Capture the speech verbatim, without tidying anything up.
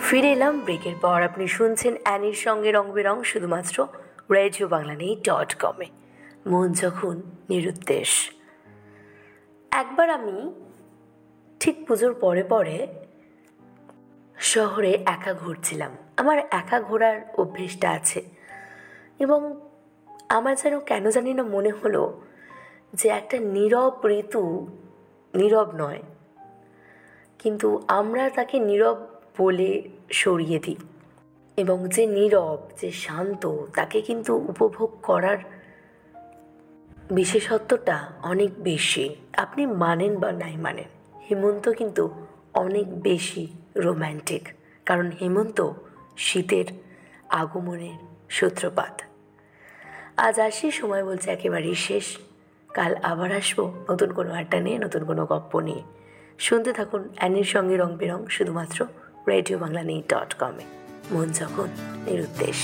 ফিরে এলাম ব্রেকের পর। আপনি শুনছেন অ্যানির সঙ্গে রং বেরং, শুধুমাত্র রেডিও বাংলা নেই ডট কমে। মন যখন নিরুদ্দেশ। একবার আমি ঠিক পুজোর পরে পরে শহরে একা ঘুরছিলাম। আমার একা ঘোরার অভ্যেসটা আছে এবং আমার যেন কেন জানি না মনে হলো যে একটা নীরব ঋতু, নীরব নয় কিন্তু আমরা তাকে নীরব বলে সরিয়ে দিই, এবং যে নীরব, যে শান্ত, তাকে কিন্তু উপভোগ করার বিশেষত্বটা অনেক বেশি। আপনি মানেন বা নাই মানেন, হেমন্ত কিন্তু অনেক বেশি রোম্যান্টিক, কারণ হেমন্ত শীতের আগমনের সূত্রপাত। আজ আসি, সময় বলছে একেবারেই শেষ। কাল আবার আসবো নতুন কোনো আড্ডা নিয়ে, নতুন কোনো গপ্প নিয়ে। শুনতে থাকুন অ্যানির সঙ্গে রং বেরং, শুধুমাত্র রেডিও বাংলা নেই ডট কমে। মন যখন নিরুদ্দেশ।